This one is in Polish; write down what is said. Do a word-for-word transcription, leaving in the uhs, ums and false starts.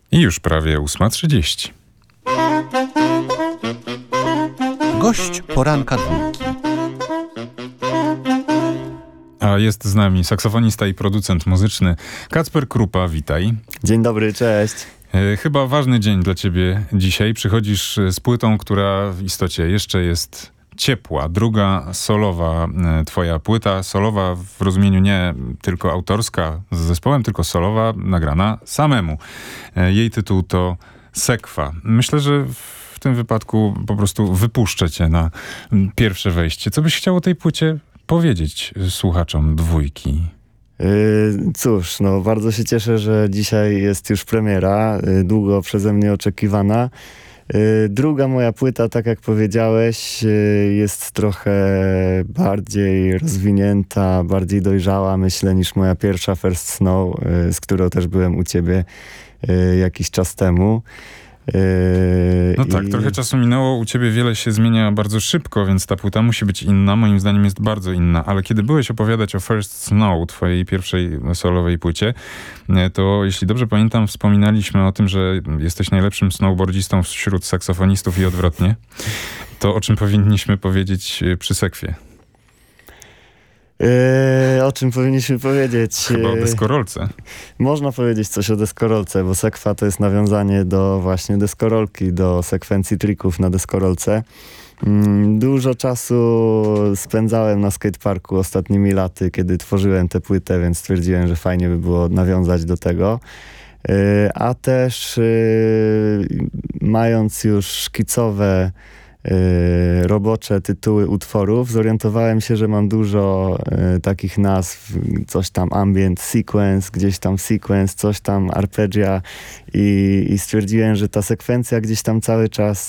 I już prawie ósma trzydzieści. Gość poranka dwójki. A jest z nami saksofonista i producent muzyczny Kacper Krupa, witaj. Dzień dobry, cześć. E, chyba ważny dzień dla ciebie dzisiaj. Przychodzisz z płytą, która w istocie jeszcze jest ciepła. Druga solowa e, twoja płyta, solowa w rozumieniu nie tylko autorska z zespołem, tylko solowa, nagrana samemu. E, jej tytuł to Sekwa. Myślę, że w tym wypadku po prostu wypuszczę cię na pierwsze wejście. Co byś chciał o tej płycie powiedzieć słuchaczom dwójki? Yy, cóż, no bardzo się cieszę, że dzisiaj jest już premiera, yy, długo przeze mnie oczekiwana. Yy, druga moja płyta, tak jak powiedziałeś, yy, jest trochę bardziej rozwinięta, bardziej dojrzała, myślę, niż moja pierwsza First Snow, yy, z którą też byłem u ciebie yy, jakiś czas temu. Yy, No tak, i... trochę czasu minęło, u ciebie wiele się zmienia bardzo szybko, więc ta płyta musi być inna, moim zdaniem jest bardzo inna, ale kiedy byłeś opowiadać o First Snow, twojej pierwszej solowej płycie, to jeśli dobrze pamiętam, wspominaliśmy o tym, że jesteś najlepszym snowboardzistą wśród saksofonistów i odwrotnie. To o czym powinniśmy powiedzieć przy Sekwie? Yy, o czym powinniśmy powiedzieć? Chyba o deskorolce. Można powiedzieć coś o deskorolce, bo sekwa to jest nawiązanie do właśnie deskorolki, do sekwencji trików na deskorolce. Mm, dużo czasu spędzałem na skateparku ostatnimi laty, kiedy tworzyłem tę płytę, więc stwierdziłem, że fajnie by było nawiązać do tego. Yy, a też yy, mając już szkicowe Yy, robocze tytuły utworów, zorientowałem się, że mam dużo yy, takich nazw, coś tam ambient sequence, gdzieś tam sequence, coś tam arpeggia i, i stwierdziłem, że ta sekwencja gdzieś tam cały czas